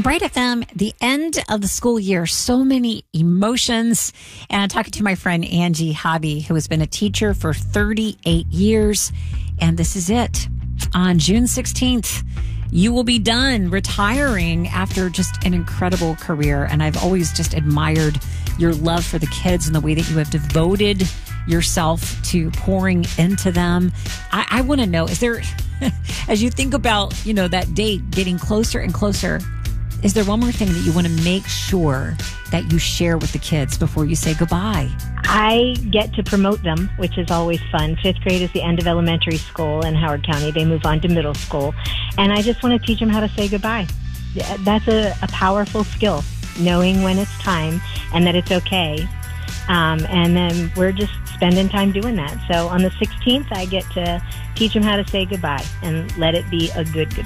Bright FM, the end of the school year, so many emotions. And I'm talking to my friend Angie Hobby, who has been a teacher for 38 years. And this is it. On June 16th, you will be done retiring after just an incredible career. And I've always just admired your love for the kids and the way that you have devoted yourself to pouring into them. I want to know, is there, as you think about, that date getting closer and closer, is there one more thing that you want to make sure that you share with the kids before you say goodbye? I get to promote them, which is always fun. Fifth grade is the end of elementary school in Howard County. They move on to middle school. And I just want to teach them how to say goodbye. That's a powerful skill, knowing when it's time and that it's okay. And then we're just spending time doing that. So on the 16th, I get to teach them how to say goodbye and let it be a good goodbye.